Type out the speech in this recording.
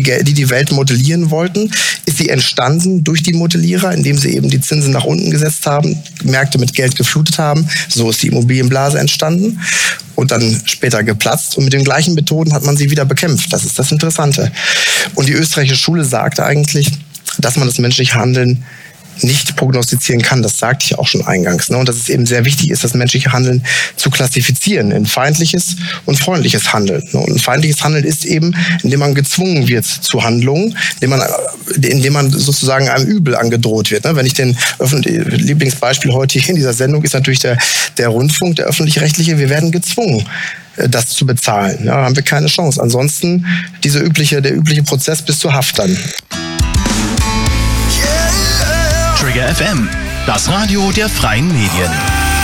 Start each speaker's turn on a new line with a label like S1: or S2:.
S1: die Welt modellieren wollten, ist sie entstanden durch die Modellierer, indem sie eben die Zinsen nach unten gesetzt haben, Märkte mit Geld geflutet haben. So ist die Immobilienblase entstanden und dann später geplatzt. Und mit den gleichen Methoden hat man sie wieder bekämpft. Das ist das Interessante. Und die österreichische Schule sagte eigentlich, dass man das menschliche Handeln nicht prognostizieren kann. Das sagte ich auch schon eingangs. Und dass es eben sehr wichtig ist, das menschliche Handeln zu klassifizieren in feindliches und freundliches Handeln. Und ein feindliches Handeln ist eben, indem man gezwungen wird zu Handlungen, indem man sozusagen einem Übel angedroht wird. Wenn ich Lieblingsbeispiel heute hier in dieser Sendung ist natürlich der Rundfunk, der öffentlich-rechtliche. Wir werden gezwungen, das zu bezahlen. Ja, haben wir keine Chance. Ansonsten der übliche Prozess bis zur Haft dann.
S2: Trigger FM, das Radio der freien Medien.